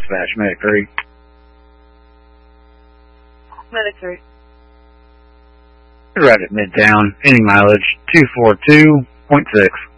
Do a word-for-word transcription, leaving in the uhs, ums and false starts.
dispatch, Medic three. Medic three. Right at Midtown, any mileage, two four two point six.